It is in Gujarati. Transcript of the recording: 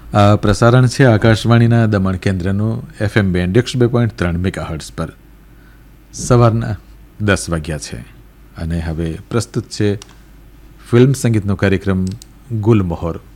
આ પ્રસારણ છે આકાશવાણીના દમણ કેન્દ્રનું FM બેન્ડ 102.3 મેગાહર્ટ્ઝ પર. સવારના 10 વાગ્યા છે અને હવે પ્રસ્તુત છે ફિલ્મ સંગીતનો કાર્યક્રમ ગુલમોહર.